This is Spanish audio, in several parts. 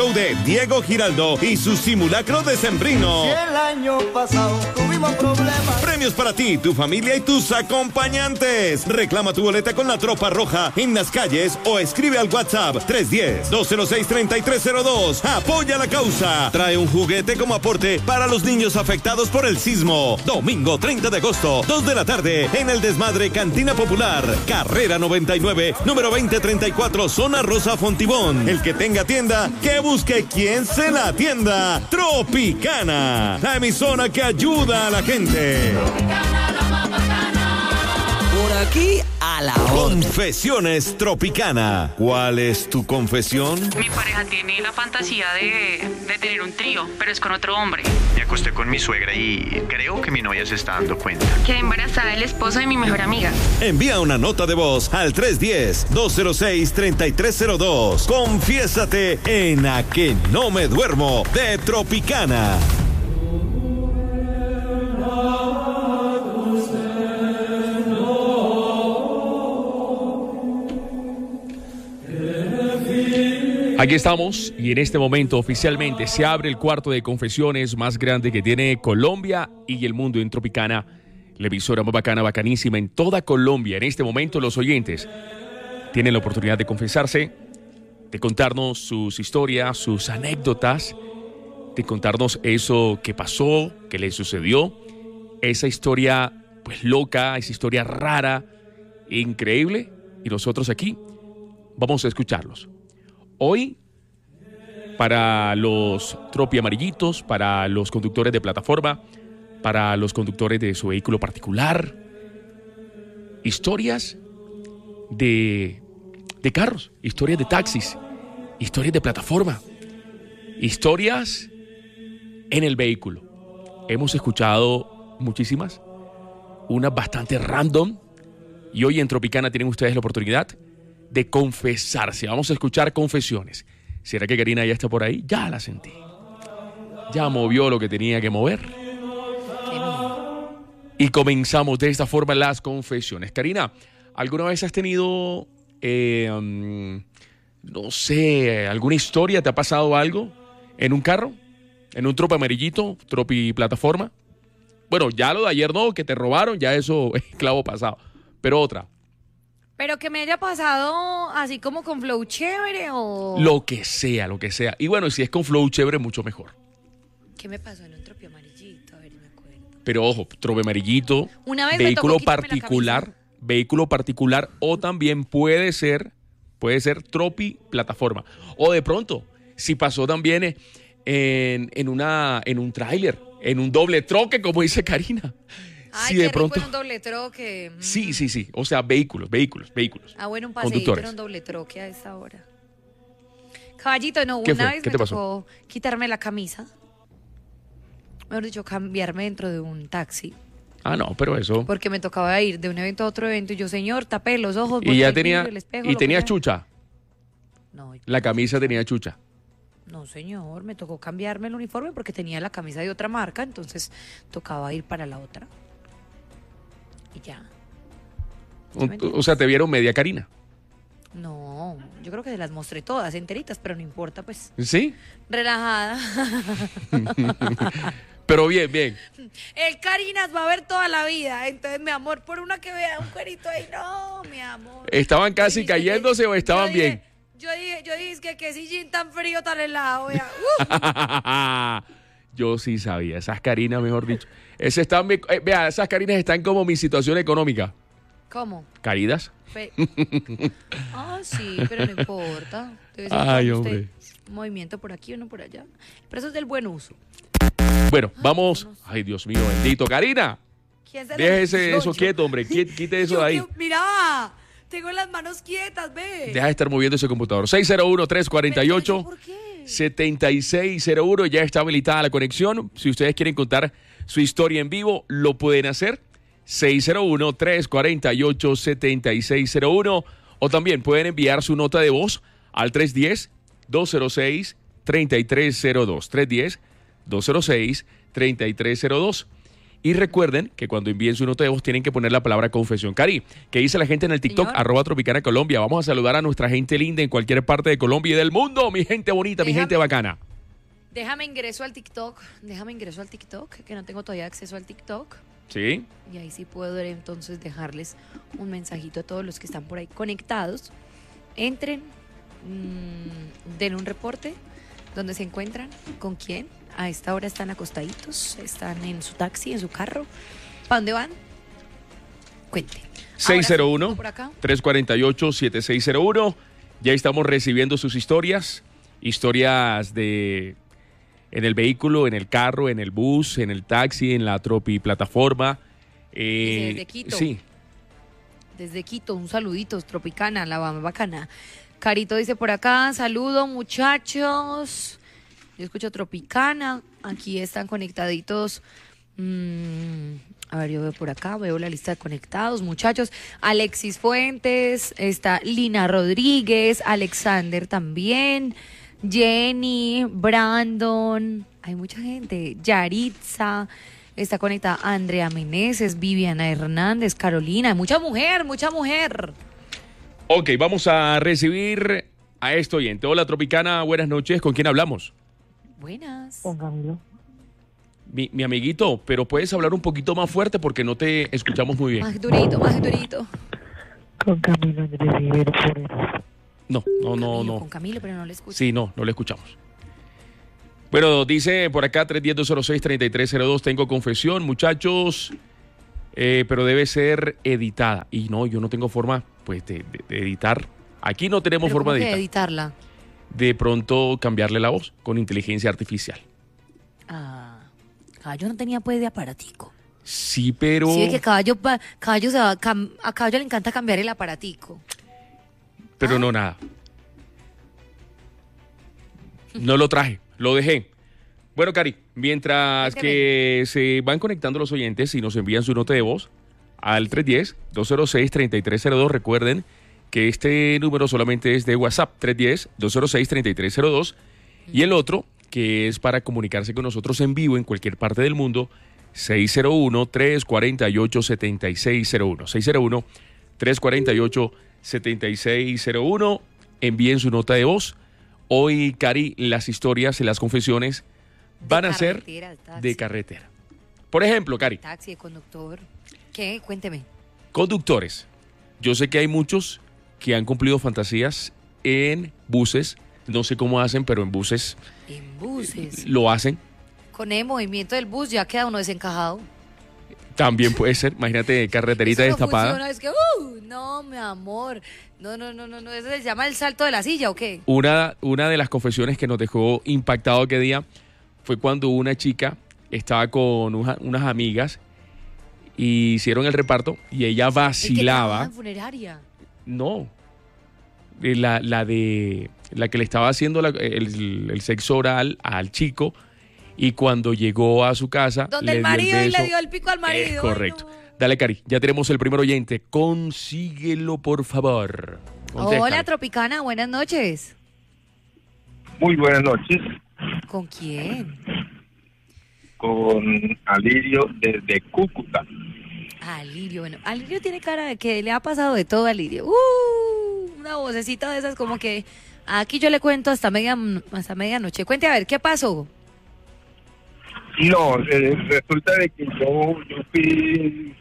De Diego Giraldo y su simulacro decembrino. Si el año pasado tuvimos problemas. Premios para ti, tu familia y tus acompañantes. Reclama tu boleta con la Tropa Roja en las calles o escribe al WhatsApp 310-206-3302. Apoya la causa. Trae un juguete como aporte para los niños afectados por el sismo. Domingo 30 de agosto, 2 de la tarde, en el Desmadre Cantina Popular. Carrera 99, número 2034, Zona Rosa Fontibón. El que tenga tienda, que busque quien se la atienda. Tropicana, la emisora que ayuda a la gente. Tropicana, la más bacana. Por aquí a la hora. Confesiones Tropicana. ¿Cuál es tu confesión? Mi pareja tiene la fantasía de tener un trío, pero es con otro hombre. Me acosté con mi suegra y creo que mi novia se está dando cuenta. Quedé embarazada del esposo de mi mejor amiga. Envía una nota de voz al 310-206-3302. Confiésate en A que no me duermo de Tropicana. Aquí estamos y en este momento oficialmente se abre el cuarto de confesiones más grande que tiene Colombia y el mundo en Tropicana, la emisora más bacana, bacanísima en toda Colombia. En este momento los oyentes tienen la oportunidad de confesarse, de contarnos sus historias, sus anécdotas, de contarnos eso que pasó, que les sucedió, esa historia pues loca, esa historia rara, increíble, y nosotros aquí vamos a escucharlos. Hoy, para los tropi amarillitos, para los conductores de plataforma, para los conductores de su vehículo particular, historias de carros, historias de taxis, historias de plataforma, historias en el vehículo. Hemos escuchado muchísimas, unas bastante random, y hoy en Tropicana tienen ustedes la oportunidad de confesarse. Vamos a escuchar confesiones. ¿Será que Karina ya está por ahí? Ya la sentí. Ya movió lo que tenía que mover. Y comenzamos de esta forma las confesiones. Karina, ¿alguna vez has tenido, no sé, alguna historia? ¿Te ha pasado algo en un carro? ¿En un tropi amarillito? ¿Tropi plataforma? Bueno, ya lo de ayer no, que te robaron, ya eso es clavo pasado. Pero otra. Pero que me haya pasado así como con flow chévere o... Lo que sea, lo que sea. Y bueno, si es con flow chévere, mucho mejor. ¿Qué me pasó en un tropi amarillito? A ver, me acuerdo. Pero ojo, tropi amarillito, Una vez vehículo me tocó particular o también puede ser tropi plataforma. O de pronto, si pasó también en un tráiler, en un doble troque, como dice Karina. Ay, si de qué rico pronto en un doble troque. Sí. O sea, vehículos. Ah, bueno, un paseíto en un doble troque a esa hora. Caballito, no, una vez me tocó quitarme la camisa. Mejor dicho, cambiarme dentro de un taxi. Ah, no, pero eso... Porque me tocaba ir de un evento a otro evento y yo, señor, tapé los ojos. Y ya tenía... el espejo, ¿Y tenía chucha? No. La camisa tenía chucha. No, señor, me tocó cambiarme el uniforme porque tenía la camisa de otra marca, entonces tocaba ir para la otra. Y ya. O sea, te vieron media Karina. No, yo creo que se las mostré todas enteritas, pero no importa, pues. ¿Sí? Relajada. Pero bien. El Carinas va a ver toda la vida, entonces, mi amor, por una que vea un cuerito ahí, no, mi amor. ¿Estaban casi cayéndose o estaban bien? Yo dije que sillín tan frío, tan helado, vea. Yo sí sabía, esas Carinas, mejor dicho. Vea, esas Carinas están como mi situación económica. ¿Cómo? ¿Caídas? Sí, pero no importa. Ay, hombre. Un movimiento por aquí, uno por allá. Pero eso es del buen uso. Bueno, vamos. Ay, Dios mío, bendito. Karina, deje eso quieto, hombre. Quite eso de ahí. Mira, tengo las manos quietas, ve. Deja de estar moviendo ese computador. 601-348-7601. Ya está habilitada la conexión. Si ustedes quieren contar su historia en vivo, lo pueden hacer. 601-348-7601. O también pueden enviar su nota de voz al 310-206-3302. 310-206-3302. Y recuerden que cuando envíen su nota de voz tienen que poner la palabra confesión. Cari, ¿qué dice la gente en el TikTok? Señor. @Tropicana Colombia. Vamos a saludar a nuestra gente linda en cualquier parte de Colombia y del mundo. Mi gente bonita, mi gente bacana. Déjame ingreso al TikTok, que no tengo todavía acceso al TikTok. Sí. Y ahí sí puedo entonces dejarles un mensajito a todos los que están por ahí conectados. Entren, den un reporte, dónde se encuentran, con quién. A esta hora están acostaditos, están en su taxi, en su carro. ¿Para dónde van? Cuente. 601-348-7601. Ya estamos recibiendo sus historias de en el vehículo, en el carro, en el bus, en el taxi, en la Tropi-plataforma. Desde Quito. Sí. Desde Quito, un saludito, Tropicana, la bacana. Carito dice por acá, saludo muchachos. Yo escucho Tropicana, aquí están conectaditos. A ver, yo veo por acá, veo la lista de conectados, muchachos. Alexis Fuentes, está Lina Rodríguez, Alexander también, Jenny, Brandon, hay mucha gente, Yaritza, está conectada Andrea Meneses, Viviana Hernández, Carolina, hay mucha mujer. Ok, vamos a recibir a este oyente. Hola Tropicana, buenas noches, ¿con quién hablamos? Buenas. Con Camilo. Mi amiguito, pero puedes hablar un poquito más fuerte porque no te escuchamos muy bien. Más durito. Con Camilo Andrés Rivero Forero. No. Con Camilo, pero no le escucho. Sí, no le escuchamos. Bueno, dice por acá 310-206-3302, tengo confesión, muchachos, pero debe ser editada. Y no, yo no tengo forma, pues, de editar. Aquí no tenemos ¿Pero forma cómo de que editar. editarla? De pronto cambiarle la voz con inteligencia artificial. Caballo no tenía pues de aparatico. Sí, pero... Sí, es que Caballo a Caballo le encanta cambiar el aparatico. Pero no nada. No lo traje, lo dejé. Bueno, Cari, mientras que se van conectando los oyentes y nos envían su nota de voz al 310-206-3302, recuerden que este número solamente es de WhatsApp, 310-206-3302, y el otro, que es para comunicarse con nosotros en vivo en cualquier parte del mundo, 601-348-7601. 601-348-7601. Envíen su nota de voz. Hoy, Cari, las historias y las confesiones van a ser de carretera. Por ejemplo, Cari. Taxi, de conductor. ¿Qué? Cuénteme. Conductores. Yo sé que hay muchos que han cumplido fantasías en buses. No sé cómo hacen, pero en buses. En buses. Lo hacen. Con el movimiento del bus ya queda uno desencajado. También puede ser. Imagínate, carreterita Eso no destapada. funciona, es que, no, mi amor. No. ¿Eso se llama el salto de la silla o qué? Una de las confesiones que nos dejó impactado aquel día fue cuando una chica estaba con unas amigas y hicieron el reparto y ella vacilaba. ¿En funeraria? No. La que le estaba haciendo el sexo oral al chico, y cuando llegó a su casa donde el marido y le dio el pico al marido. Es correcto. No. Dale, Cari, ya tenemos el primer oyente. Consíguelo, por favor. Contéstale. Hola, Tropicana, buenas noches. Muy buenas noches. ¿Con quién? Con Alirio desde Cúcuta. Alirio, bueno, Alirio tiene cara de que le ha pasado de todo a Alirio. Una vocecita de esas como que aquí yo le cuento hasta medianoche. Cuente a ver, ¿qué pasó? No, resulta de que yo fui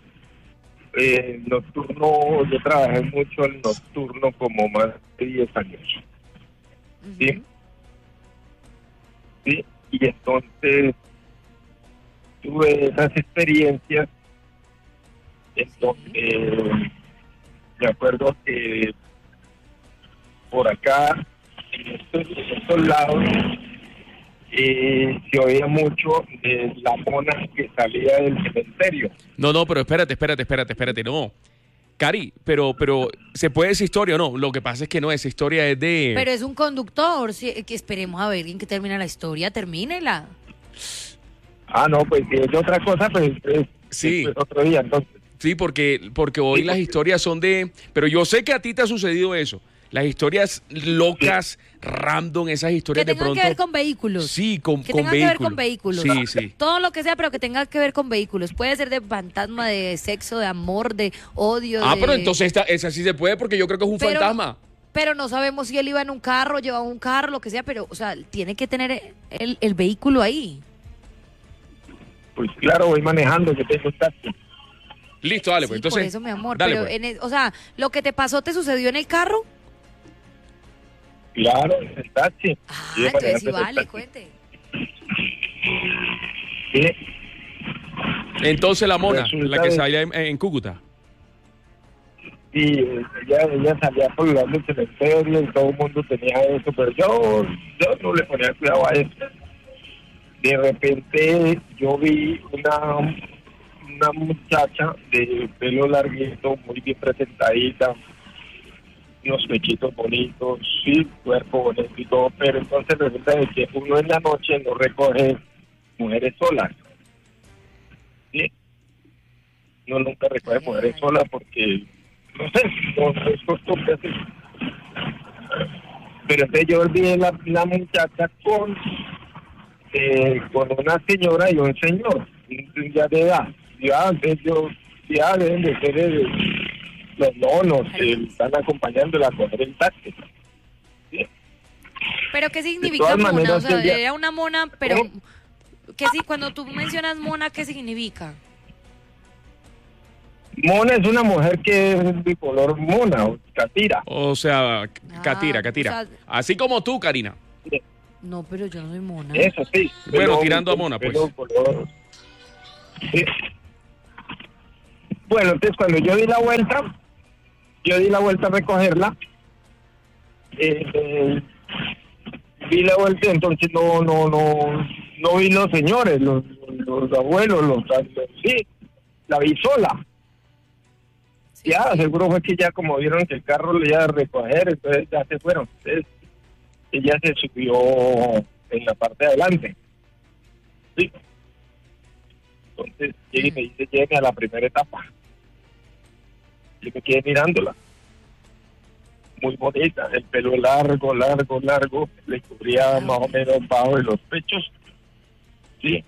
nocturno, yo trabajé mucho en nocturno como más de 10 años. ¿Sí? ¿Sí? Y entonces tuve esas experiencias. Entonces, me acuerdo que por acá, en estos lados, se oía mucho de la mona que salía del cementerio. No, pero espérate, no. Cari, pero ¿se puede esa historia o no? Lo que pasa es que no, esa historia es de... Pero es un conductor, sí, que esperemos a ver en qué termina la historia, termínela. No, pues si es otra cosa, pues sí. Es otro día, entonces. Sí, porque hoy las historias son de... Pero yo sé que a ti te ha sucedido eso. Las historias locas, random, esas historias que de pronto. Que tengan que ver con vehículos. Sí, con que tengan vehículos. Que ver con vehículos. Sí, sí. Todo lo que sea, pero que tenga que ver con vehículos. Puede ser de fantasma, de sexo, de amor, de odio. Pero entonces esa sí se puede porque yo creo que es un fantasma. Pero no sabemos si él iba en un carro, llevaba un carro, lo que sea, pero, o sea, tiene que tener el vehículo ahí. Pues claro, voy manejando, que tengo taxi. Listo, dale, Sí, pues entonces. por eso, mi amor. Dale, pero, pues. o sea, ¿lo que te pasó te sucedió en el carro? Claro, en el taxi. Entonces sí vale, cuente. Sí. Entonces la mona, Resulta la que de- salía en Cúcuta. Y ella salía por el cementerio y todo el mundo tenía eso, pero yo no le ponía cuidado a eso. De repente yo vi una muchacha de pelo larguito, muy bien presentadita, unos pechitos bonitos, sí, cuerpo bonito y todo, pero entonces resulta de que uno en la noche no recoge mujeres solas. ¿Sí? Uno nunca recoge mujeres solas porque, no sé, no es costumbre así. Pero entonces yo olvidé la muchacha con una señora y un señor, ya de edad. Ya, ellos ya deben de ser los monos que están acompañándola a coger el taxi. ¿Sí? ¿Pero qué De significa todas mona? maneras, O sea, ella- era una mona, pero... ¿Cómo? Cuando tú mencionas mona, ¿qué significa? Mona es una mujer que es de color mona, o catira. O sea, catira. o sea- Así como tú, Karina. No, pero yo no soy mona. Eso sí. Bueno, Pelo- tirando a mona, pues. pelo color- Sí. Bueno, entonces cuando yo di la vuelta a recogerla, vi la vuelta, entonces no vi los señores, los abuelos, sí, la vi sola. Sí, Ya, sí. seguro fue que ya como vieron que el carro le iba a recoger, entonces ya se fueron. Entonces ella se subió en la parte de adelante. Sí. Entonces llega y me dice, llegue a la primera etapa. Yo me quedé mirándola. Muy bonita, el pelo largo, le cubría más o menos bajo de los pechos. Sí.